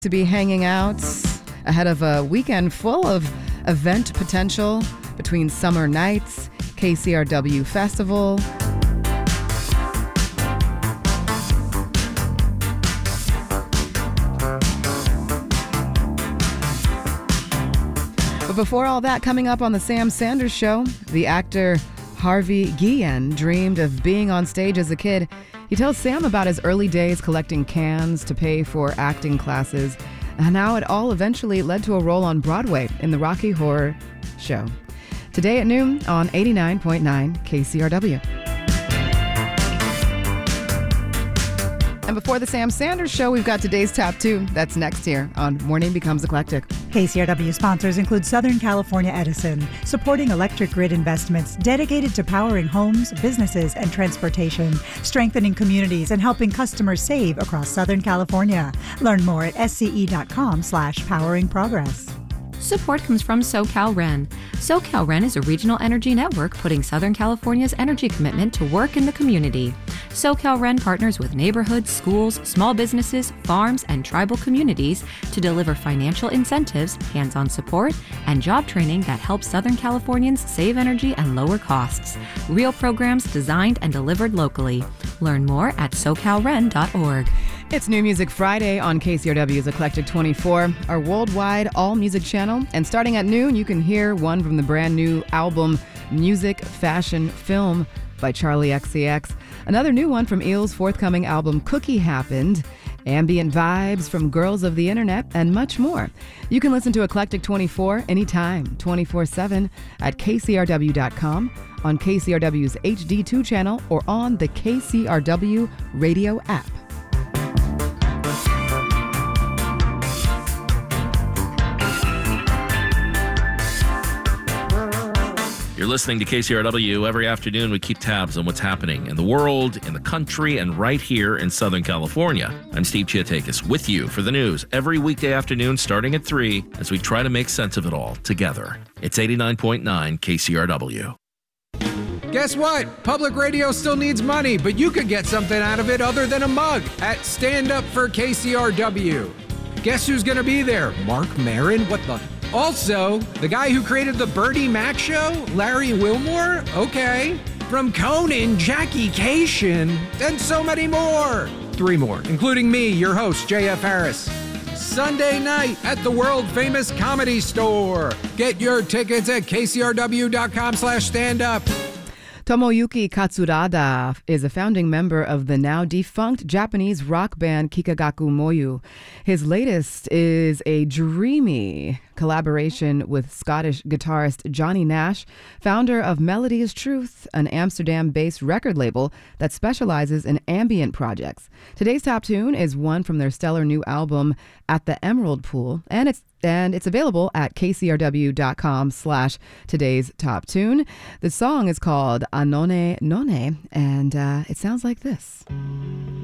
To be hanging out ahead of a weekend full of event potential between Summer Nights, KCRW Festival. But before all that, coming up on the Sam Sanders Show, the actor Harvey Guillen dreamed of being on stage as a kid. He tells Sam about his early days collecting cans to pay for acting classes and how it all eventually led to a role on Broadway in the Rocky Horror Show. Today at noon on 89.9 KCRW. And before the Sam Sanders Show, we've got today's Top 2. That's next here on Morning Becomes Eclectic. KCRW sponsors include Southern California Edison, supporting electric grid investments dedicated to powering homes, businesses, and transportation, strengthening communities, and helping customers save across Southern California. Learn more at sce.com/poweringprogress. Support comes from SoCalRen. SoCalRen is a regional energy network putting Southern California's energy commitment to work in the community. SoCalRen partners with neighborhoods, schools, small businesses, farms, and tribal communities to deliver financial incentives, hands-on support, and job training that helps Southern Californians save energy and lower costs. Real programs designed and delivered locally. Learn more at SoCalRen.org. It's New Music Friday on KCRW's Eclectic 24, our worldwide all-music channel. And starting at noon, you can hear one from the brand new album Music, Fashion, Film by Charli XCX. Another new one from Eel's forthcoming album Cookie Happened, ambient vibes from Girls of the Internet, and much more. You can listen to Eclectic 24 anytime, 24/7 at KCRW.com, on KCRW's HD2 channel, or on the KCRW radio app. You're listening to KCRW. Every afternoon, we keep tabs on what's happening in the world, in the country, and right here in Southern California. I'm Steve Chiatakis with you for the news every weekday afternoon starting at 3 as we try to make sense of it all together. It's 89.9 KCRW. Guess what? Public radio still needs money, but you could get something out of it other than a mug at Stand Up for KCRW. Guess who's going to be there? Mark Maron? What the... Also, the guy who created the Bertie Mac show, Larry Wilmore? Okay. From Conan, Jackie Cation, and so many more. 3 more, including me, your host, JF Harris. Sunday night at the world-famous Comedy Store. Get your tickets at kcrw.com/standup. Tomoyuki Katsurada is a founding member of the now defunct Japanese rock band Kikagaku Moyu. His latest is a dreamy collaboration with Scottish guitarist Johnny Nash, founder of Melody is Truth, an Amsterdam-based record label that specializes in ambient projects. Today's top tune is one from their stellar new album, At the Emerald Pool, and it's available at kcrw.com/today's top tune. The song is called Anone None, and it sounds like this.